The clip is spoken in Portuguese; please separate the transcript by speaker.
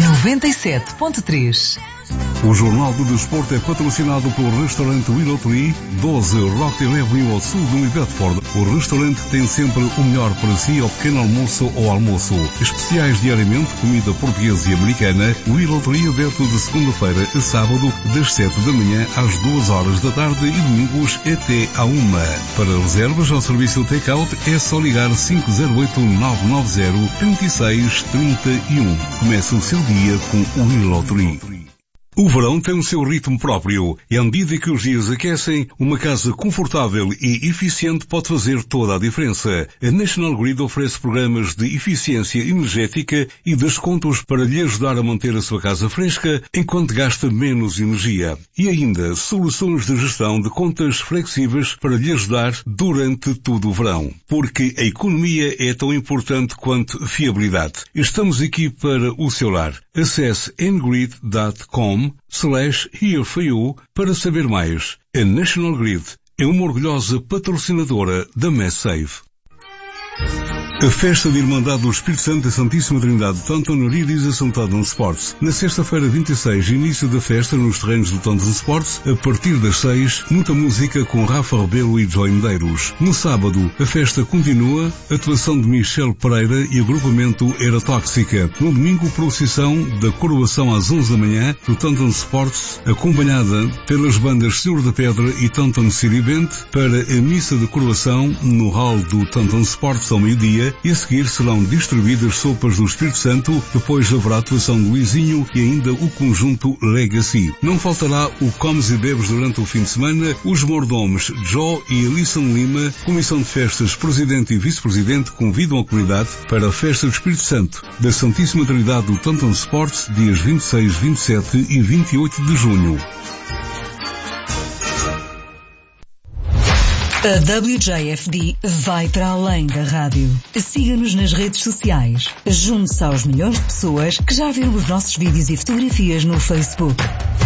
Speaker 1: 97.3.
Speaker 2: O Jornal do Desporto é patrocinado pelo restaurante Willow Tree, 12 Rockdale Avenue ao sul de Bedford. O restaurante tem sempre o melhor para si ao pequeno almoço ou almoço. Especiais diariamente, comida portuguesa e americana. Willow Tree aberto de segunda-feira a sábado, das 7 da manhã às 2 horas da tarde e domingos até à 1. Para reservas ao serviço take-out é só ligar 508-990-3631. Comece o seu dia com o Willow Tree. O verão tem o seu ritmo próprio e à medida que os dias aquecem, uma casa confortável e eficiente pode fazer toda a diferença. A National Grid oferece programas de eficiência energética e descontos para lhe ajudar a manter a sua casa fresca enquanto gasta menos energia. E ainda, soluções de gestão de contas flexíveis para lhe ajudar durante todo o verão. Porque a economia é tão importante quanto fiabilidade. Estamos aqui para o seu lar. Acesse ngrid.com/here for you para saber mais. A National Grid é uma orgulhosa patrocinadora da MassSave. A festa de Irmandade do Espírito Santo da Santíssima Trindade de Taunton realiza-se no Taunton Sports. Na sexta-feira 26, início da festa nos terrenos do Taunton Sports, a partir das 6, muita música com Rafa Rebelo e Joy Medeiros. No sábado, a festa continua, atuação de Michel Pereira e agrupamento Era Tóxica. No domingo, procissão da coroação às 11 da manhã do Taunton Sports, acompanhada pelas bandas Senhor da Pedra e Taunton City Band, para a missa de coroação no hall do Taunton Sports ao meio-dia, e a seguir serão distribuídas sopas do Espírito Santo, depois haverá a atuação de Luizinho e ainda o conjunto Legacy. Não faltará o Comes e Bebes durante o fim de semana, os mordomos Joe e Alisson Lima, Comissão de Festas, Presidente e Vice-Presidente convidam a comunidade para a Festa do Espírito Santo da Santíssima Trindade do Taunton Sports, dias 26, 27 e 28 de junho.
Speaker 1: A WJFD vai para além da rádio. Siga-nos nas redes sociais. Junte-se aos milhões de pessoas que já viram os nossos vídeos e fotografias no Facebook.